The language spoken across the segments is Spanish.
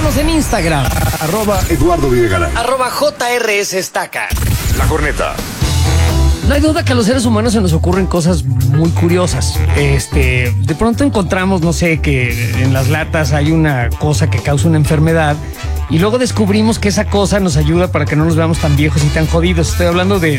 Síganos en Instagram. @Eduardo Videgaray. @JRS Estaca. La Corneta. No hay duda que a los seres humanos se nos ocurren cosas muy curiosas. De pronto encontramos, no sé, que en las latas hay una cosa que causa una enfermedad y luego descubrimos que esa cosa nos ayuda para que no nos veamos tan viejos y tan jodidos. Estoy hablando del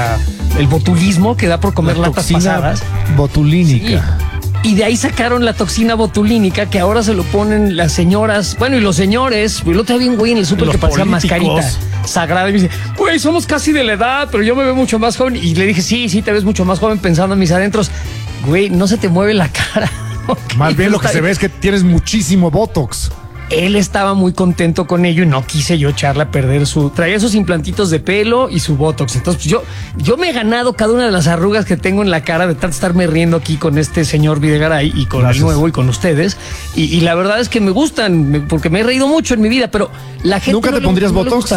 botulismo que da por comer latas pasadas. Botulínica. Sí. Y de ahí sacaron la toxina botulínica que ahora se lo ponen las señoras, bueno, y los señores. El otro día vi un güey en el súper que parecía mascarita sagrada y me dice, güey, somos casi de la edad, pero yo me veo mucho más joven. Y le dije, sí, te ves mucho más joven, pensando en mis adentros. Güey, no se te mueve la cara. Okay, más bien lo que se ve es que tienes muchísimo Botox. Él estaba muy contento con ello y no quise yo echarle a perder traía esos implantitos de pelo y su Botox. Entonces yo me he ganado cada una de las arrugas que tengo en la cara de tanto estarme riendo aquí con este señor Videgaray y con el nuevo y con ustedes. Y la verdad es que me gustan porque me he reído mucho en mi vida, pero la gente... ¿Nunca te pondrías Botox?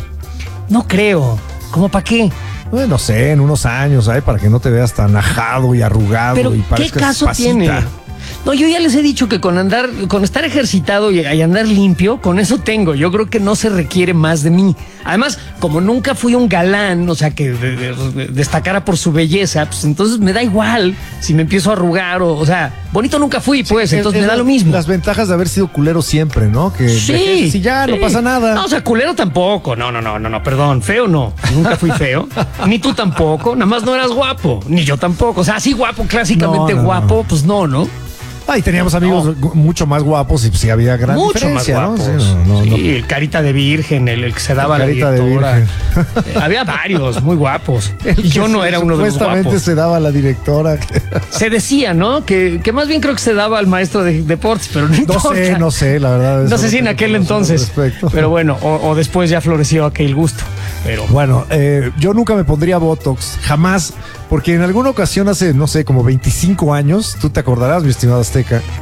No creo. ¿Cómo para qué? No sé, en unos años, para que no te veas tan ajado y arrugado. Pero y ¿qué caso pasita tiene? No, yo ya les he dicho que con estar ejercitado y andar limpio, con eso tengo. Yo creo que no se requiere más de mí. Además, como nunca fui un galán, o sea, que destacara por su belleza, pues entonces me da igual si me empiezo a arrugar o sea, bonito nunca fui, pues, entonces me da lo mismo. Las ventajas de haber sido culero siempre, ¿no? Que sí, si ya no pasa nada. No, o sea, culero tampoco. No, perdón, feo no. Nunca fui feo. Ni tú tampoco, nada más no eras guapo. Ni yo tampoco. O sea, así guapo, clásicamente guapo, pues no. Y teníamos amigos mucho más guapos y pues sí había gran diferencia, mucho más guapos. ¿no? Sí, el carita de virgen, el que se daba a la directora. Había varios muy guapos. Y yo no era uno de los guapos. Supuestamente se daba a la directora. Se decía, ¿no? Que más bien creo que se daba al maestro de deportes, pero no importa. No sé, la verdad. No sé si en aquel entonces. Pero bueno, o después ya floreció aquel gusto. Pero bueno, yo nunca me pondría Botox, jamás, porque en alguna ocasión hace, no sé, como 25 años, tú te acordarás, mi estimado Azteca.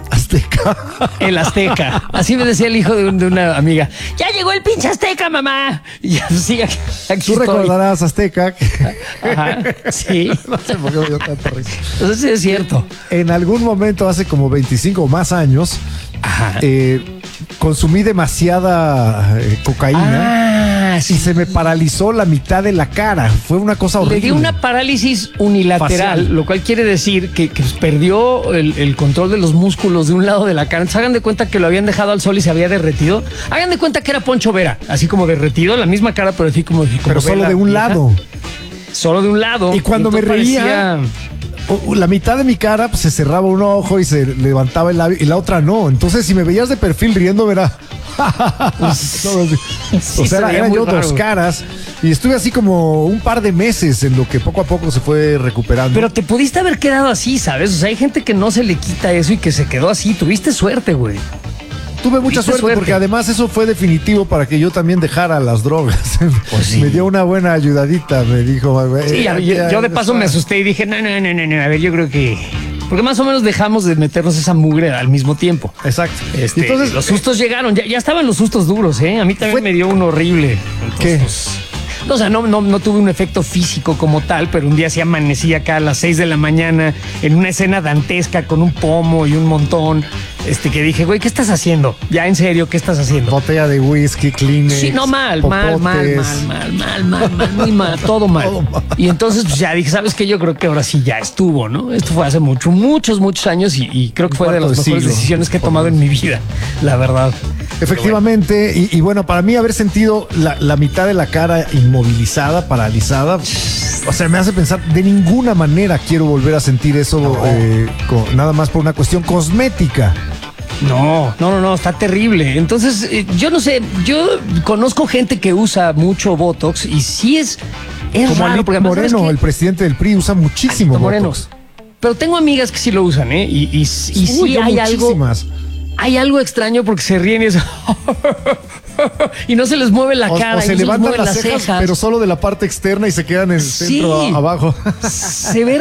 El Azteca. Así me decía el hijo de una amiga. Ya llegó el pinche Azteca, mamá. Y ya, sí, aquí tú recordarás, Azteca. Ajá, sí. No sé por qué me dio tanta risa. Entonces sí es cierto. En algún momento, hace como 25 o más años, consumí demasiada cocaína. Sí. Y se me paralizó la mitad de la cara. Fue una cosa horrible. Le dio una parálisis unilateral, facial. Lo cual quiere decir que perdió el control de los músculos de un lado de la cara. Entonces hagan de cuenta que lo habían dejado al sol y se había derretido. Hagan de cuenta que era Poncho Vera, así como derretido, la misma cara, pero así como pero solo de un lado. Solo de un lado. Y cuando me reía, la mitad de mi cara pues, se cerraba un ojo y se levantaba el labio y la otra no. Entonces, si me veías de perfil riendo, verá. Eran yo dos caras y estuve así como un par de meses en lo que poco a poco se fue recuperando. Pero te pudiste haber quedado así, ¿sabes? O sea, hay gente que no se le quita eso y que se quedó así. Tuviste suerte, güey. Tuve mucha suerte porque además eso fue definitivo para que yo también dejara las drogas. Pues sí. Me dio una buena ayudadita, me dijo. Sí, yo de paso me asusté y dije, no, a ver, yo creo que... Porque más o menos dejamos de meternos esa mugre al mismo tiempo. Exacto. Entonces los sustos llegaron, ya estaban los sustos duros, ¿eh? A mí también me dio uno horrible. ¿Qué? No, o sea, no tuve un efecto físico como tal, pero un día sí amanecí acá a las 6 de la mañana en una escena dantesca con un pomo y un montón. Que dije, güey, ¿qué estás haciendo? Ya, en serio, ¿qué estás haciendo? Botella de whisky, Kleenex. Sí, no, mal, muy mal, todo mal. Y entonces pues, ya dije, ¿sabes qué? Yo creo que ahora sí ya estuvo, ¿no? Esto fue hace muchos años y creo que fue de las mejores decisiones que he tomado en mi vida, la verdad. Efectivamente, y bueno, para mí haber sentido la mitad de la cara inmovilizada, paralizada, o sea, me hace pensar, de ninguna manera quiero volver a sentir eso, nada más por una cuestión cosmética. No, está terrible. Entonces, yo no sé, yo conozco gente que usa mucho Botox y sí es como raro. Alito Moreno, el presidente del PRI, usa muchísimo Botox. Moreno. Pero tengo amigas que sí lo usan, ¿eh? Y sí hay muchísimas. Hay algo extraño porque se ríen y es... y no se les mueve la cara. O se levantan las cejas, pero solo de la parte externa y se quedan en el centro abajo. Se ve